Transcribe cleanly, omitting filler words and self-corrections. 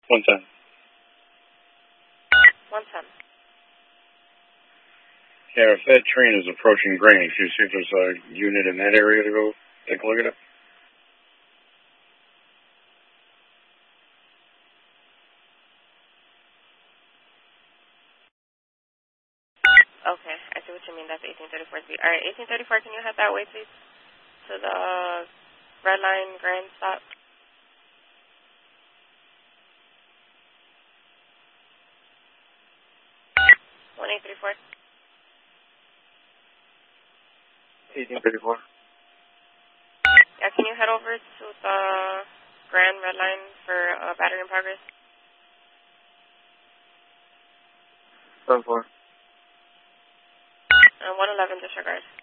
110. 110. Yeah, if that train is approaching Grange, do you see if there's a unit in that area to go take a look at it? Okay, I see what you mean. That's 1834 speed. All right, 1834, can you head that way, please? To the Red Line Grand stop. One 834. 1834. Yeah, can you head over to the Grand Red Line for battery in progress? 74. 111, disregard.